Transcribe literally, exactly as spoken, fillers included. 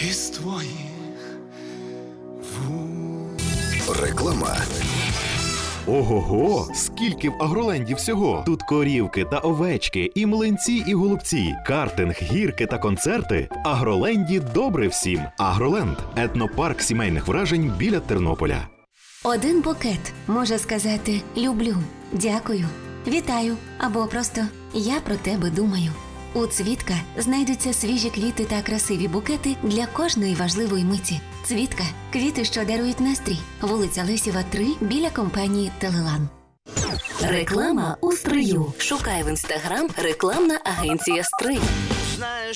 із твоїх вуст. Реклама. Ого-го! Скільки в Агроленді всього! Тут корівки та овечки, і млинці, і голубці, картинг, гірки та концерти. В Агроленді добре всім. Агроленд – етнопарк сімейних вражень біля Тернополя. Один букет може сказати «люблю», «дякую», «вітаю» або просто «я про тебе думаю». У «Цвітка» знайдуться свіжі квіти та красиві букети для кожної важливої миті. «Цвітка» – квіти, що дарують настрій. Вулиця Лесєва, три, біля компанії «Телелан». Реклама у стрию. Шукай в інстаграм рекламна агенція «Стрий».